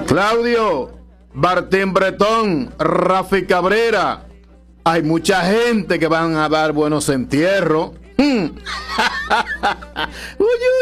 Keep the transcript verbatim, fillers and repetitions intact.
Claudio, Martín Bretón, Rafi Cabrera. Hay mucha gente que van a dar buenos entierros. Mm. Uy,